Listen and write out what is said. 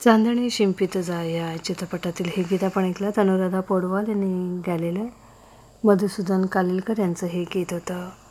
चांदणे शिंपित जा या चित्रपटातील हे गीत आपण ऐकलं. अनुराधा पौडवाल यांनी गायलेलं. मधुसूदन कालेलकर यांचं हे गीत होतं.